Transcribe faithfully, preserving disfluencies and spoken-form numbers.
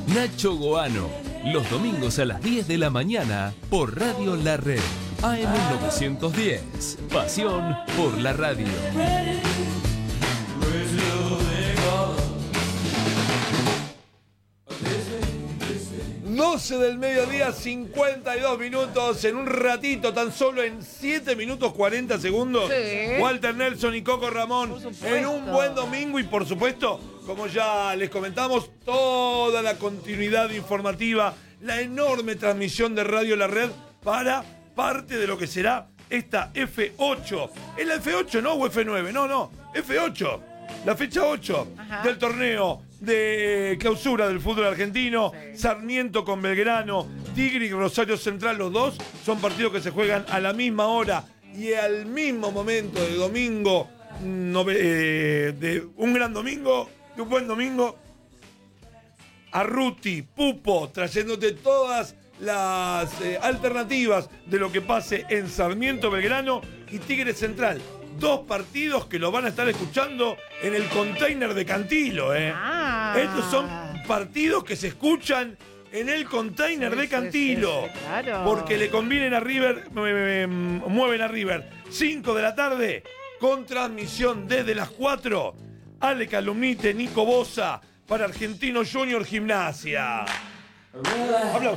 Nacho Goano, los domingos a las diez de la mañana por Radio La Red. A M novecientos diez. Pasión por la radio. doce del mediodía, cincuenta y dos minutos. En un ratito, tan solo en siete minutos cuarenta segundos. Sí. Walter Nelson y Coco Ramón. En un buen domingo y, por supuesto, como ya les comentamos, toda la continuidad informativa, la enorme transmisión de Radio La Red para parte de lo que será esta F ocho. ¿Es la F ocho, no? ¿O F nueve? No, no. F ocho. La fecha ocho. Ajá. Del torneo de clausura del fútbol argentino. Sí. Sarmiento con Belgrano, Tigre y Rosario Central, los dos son partidos que se juegan a la misma hora y al mismo momento de domingo, no, eh, de un gran domingo, de un buen domingo. Arruti, Pupo, trayéndote todas las eh, alternativas de lo que pase en Sarmiento, Belgrano y Tigre Central. Dos partidos que lo van a estar escuchando en el container de Cantilo, ¿eh? Ah. Estos son partidos que se escuchan en el container sí, de Cantilo. Sí, sí, claro. Porque le convienen a River, eh, mueven a River. cinco de la tarde, con transmisión desde las cuatro. Ale Calumnite, Nico Bosa, para Argentino Junior Gimnasia. Habla